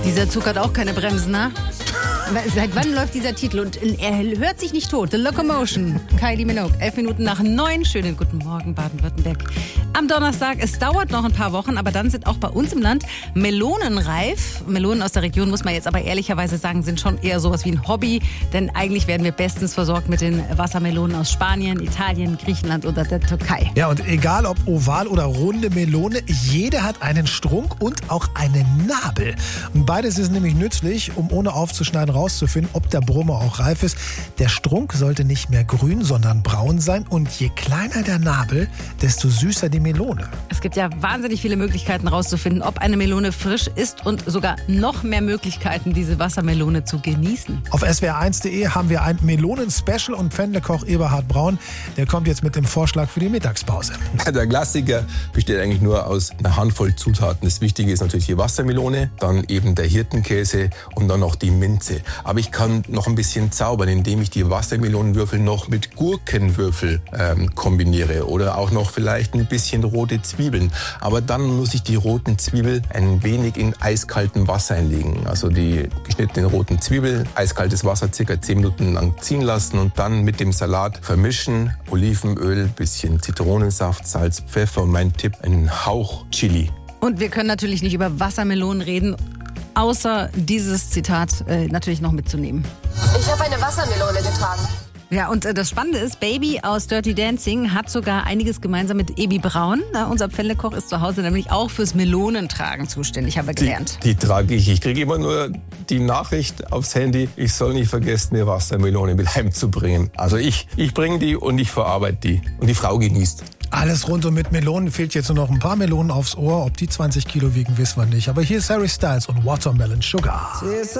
Dieser Zug hat auch keine Bremsen, ne? Seit wann läuft dieser Titel? Und er hört sich nicht tot. The Locomotion. Kylie Minogue. 11 Minuten nach 9. Schönen guten Morgen, Baden-Württemberg. Am Donnerstag, es dauert noch ein paar Wochen, aber dann sind auch bei uns im Land Melonen reif. Melonen aus der Region, muss man jetzt aber ehrlicherweise sagen, sind schon eher sowas wie ein Hobby. Denn eigentlich werden wir bestens versorgt mit den Wassermelonen aus Spanien, Italien, Griechenland oder der Türkei. Ja, und egal ob oval oder runde Melone, jede hat einen Strunk und auch einen Nabel. Und beides ist nämlich nützlich, um ohne aufzuschneiden rauszufinden, ob der Brummer auch reif ist. Der Strunk sollte nicht mehr grün, sondern braun sein. Und je kleiner der Nabel, desto süßer die Melone. Es gibt ja wahnsinnig viele Möglichkeiten rauszufinden, ob eine Melone frisch ist und sogar noch mehr Möglichkeiten, diese Wassermelone zu genießen. Auf swr1.de haben wir ein Melonen-Special und Pfändekoch Eberhard Braun, der kommt jetzt mit dem Vorschlag für die Mittagspause. Der Klassiker besteht eigentlich nur aus einer Handvoll Zutaten. Das Wichtige ist natürlich die Wassermelone, dann eben der Hirtenkäse und dann noch die Minze. Aber ich kann noch ein bisschen zaubern, indem ich die Wassermelonenwürfel noch mit Gurkenwürfel kombiniere oder auch noch vielleicht ein bisschen rote Zwiebeln. Aber dann muss ich die roten Zwiebeln ein wenig in eiskaltem Wasser einlegen. Also die geschnittenen roten Zwiebeln, eiskaltes Wasser ca. 10 Minuten lang ziehen lassen und dann mit dem Salat vermischen. Olivenöl, bisschen Zitronensaft, Salz, Pfeffer und mein Tipp, einen Hauch Chili. Und wir können natürlich nicht über Wassermelonen reden, außer dieses Zitat natürlich noch mitzunehmen. Ich habe eine Wassermelone getragen. Ja, und das Spannende ist, Baby aus Dirty Dancing hat sogar einiges gemeinsam mit Ebi Braun. Unser Pfändekoch ist zu Hause nämlich auch fürs Melonentragen zuständig, haben wir gelernt. Die trage ich. Ich kriege immer nur die Nachricht aufs Handy, ich soll nicht vergessen, eine Wassermelone mit heimzubringen. Also ich bringe die und ich verarbeite die. Und die Frau genießt. Alles rund um mit Melonen, fehlt jetzt nur noch ein paar Melonen aufs Ohr. Ob die 20 Kilo wiegen, wissen wir nicht. Aber hier ist Harry Styles und Watermelon Sugar.